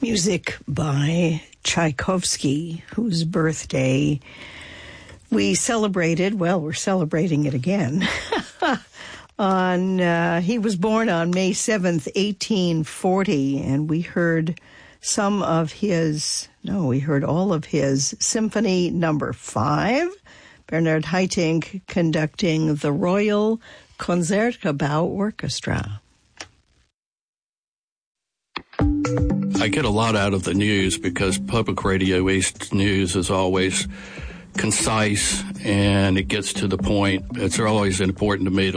Music by Tchaikovsky, whose birthday we celebrated. Well, we're celebrating it again. He was born on May 7th, 1840, and we heard all of his Symphony Number 5. Bernard Haitink conducting the Royal Concertgebouw Orchestra. I get a lot out of the news because Public Radio East news is always concise and it gets to the point. It's always important to me to